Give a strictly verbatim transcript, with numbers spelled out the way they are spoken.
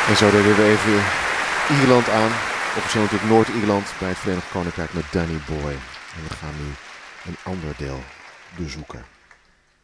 En zo deden we even Ierland aan. Officieel natuurlijk Noord-Ierland bij het Verenigd Koninkrijk met Danny Boy. En we gaan nu een ander deel bezoeken.